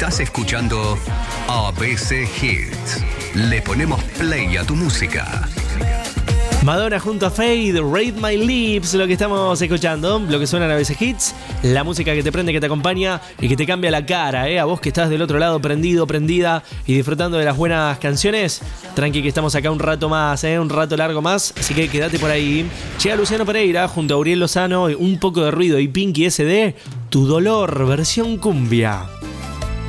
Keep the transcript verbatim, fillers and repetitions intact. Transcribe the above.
Estás escuchando A B C Hits. Le ponemos play a tu música. Madonna junto a Fade, Read My Lips, lo que estamos escuchando, lo que suena en A B C Hits, la música que te prende, que te acompaña y que te cambia la cara, ¿eh? A vos que estás del otro lado prendido, prendida y disfrutando de las buenas canciones, tranqui que estamos acá un rato más, ¿eh? Un rato largo más, así que quédate por ahí. Llega Luciano Pereira junto a Uriel Lozano, un poco de ruido y Pinky S D, Tu Dolor, versión cumbia.